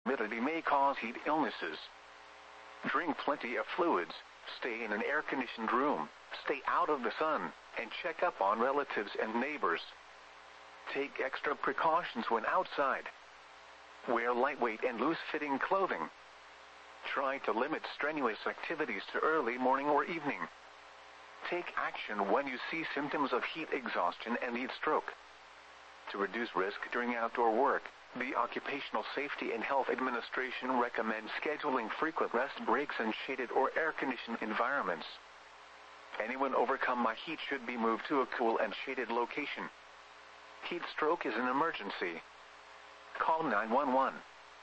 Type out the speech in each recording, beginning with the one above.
humidity may cause heat illnesses. Drink plenty of fluids, stay in an air-conditioned room, stay out of the sun, and check up on relatives and neighbors. Take extra precautions when outside. Wear lightweight and loose-fitting clothing. Try to limit strenuous activities to early morning or evening. Take action when you see symptoms of heat exhaustion and heat stroke. To reduce risk during outdoor work, the Occupational Safety and Health Administration recommends scheduling frequent rest breaks in shaded or air-conditioned environments. Anyone overcome by heat should be moved to a cool and shaded location. Heat stroke is an emergency. Call 911.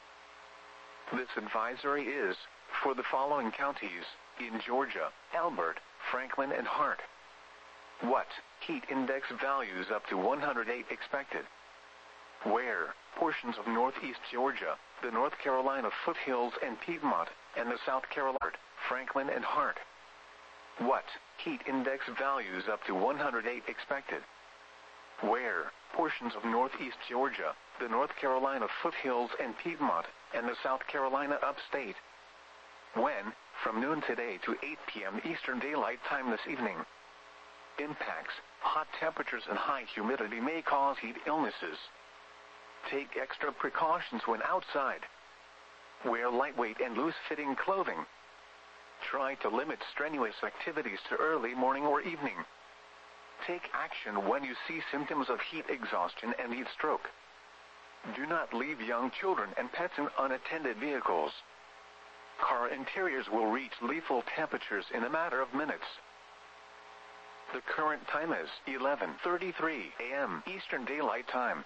This advisory is for the following counties in Georgia: Elbert, Franklin, and Hart. What? Heat index values up to 108 expected. Where? Portions of northeast Georgia, the North Carolina foothills and Piedmont, and the South Carolina, Franklin, and Hart. What? Heat index values up to 108 expected. Where? Portions of northeast Georgia, the North Carolina foothills and Piedmont, and the South Carolina upstate. When? From noon today to 8 p.m. Eastern Daylight Time this evening. Impacts: hot temperatures and high humidity may cause heat illnesses. Take extra precautions when outside. Wear lightweight and loose-fitting clothing. Try to limit strenuous activities to early morning or evening. Take action when you see symptoms of heat exhaustion and heat stroke. Do not leave young children and pets in unattended vehicles. Car interiors will reach lethal temperatures in a matter of minutes. The current time is 11:33 a.m. Eastern Daylight Time.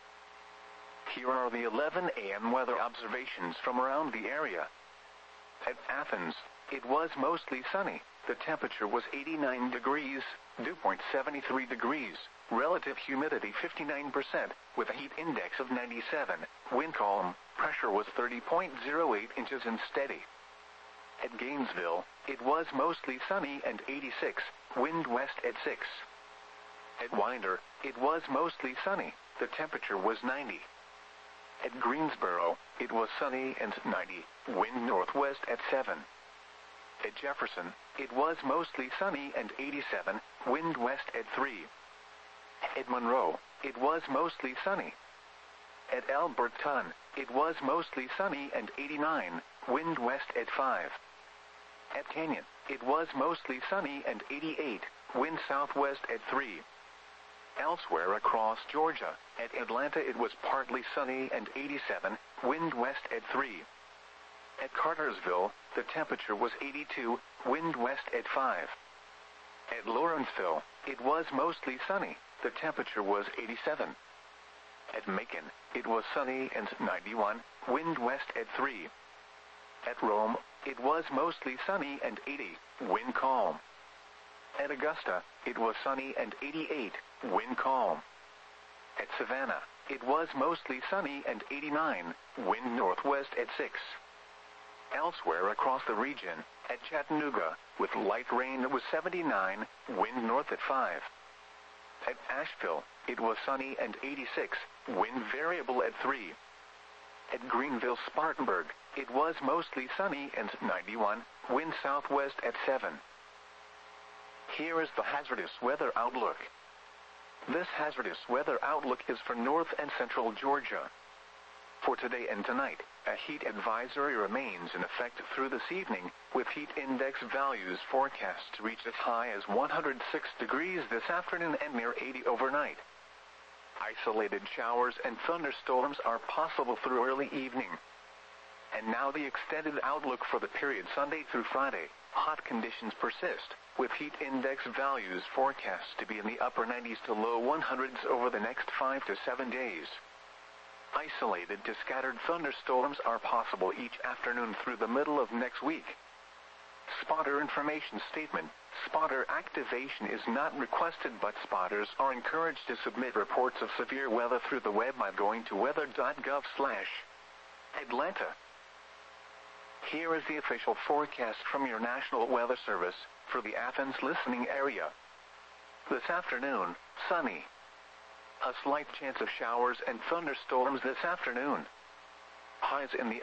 Here are the 11 a.m. weather observations from around the area. At Athens, it was mostly sunny. The temperature was 89 degrees, dew point 73 degrees, relative humidity 59%, with a heat index of 97, wind calm, pressure was 30.08 inches and steady. At Gainesville, it was mostly sunny and 86, wind west at 6. At Winder, it was mostly sunny, the temperature was 90. At Greensboro, it was sunny and 90, wind northwest at 7. At Jefferson, it was mostly sunny and 87, wind west at 3. At Monroe, it was mostly sunny. At Alberton, it was mostly sunny and 89, wind west at 5. At Canyon, it was mostly sunny and 88, wind southwest at 3. Elsewhere across Georgia, at Atlanta it was partly sunny and 87, wind west at 3. At Cartersville, the temperature was 82, wind west at 5. At Lawrenceville, it was mostly sunny, the temperature was 87. At Macon, it was sunny and 91, wind west at 3. At Rome, it was mostly sunny and 80, wind calm. At Augusta, it was sunny and 88, wind calm. At Savannah, it was mostly sunny and 89, wind northwest at 6. Elsewhere across the region, at Chattanooga, with light rain it was 79, wind north at 5. At Asheville, it was sunny and 86, wind variable at 3. At Greenville-Spartanburg, it was mostly sunny and 91, wind southwest at 7. Here is the hazardous weather outlook. This hazardous weather outlook is for north and central Georgia. For today and tonight, a heat advisory remains in effect through this evening, with heat index values forecast to reach as high as 106 degrees this afternoon and near 80 overnight. Isolated showers and thunderstorms are possible through early evening. And now the extended outlook for the period Sunday through Friday. Hot conditions persist, with heat index values forecast to be in the upper 90s to low 100s over the next 5 to 7 days. Isolated to scattered thunderstorms are possible each afternoon through the middle of next week. Spotter information statement. Spotter activation is not requested, but spotters are encouraged to submit reports of severe weather through the web by going to weather.gov/Atlanta. Here is the official forecast from your National Weather Service for the Athens listening area. This afternoon, sunny. A slight chance of showers and thunderstorms this afternoon. Highs in the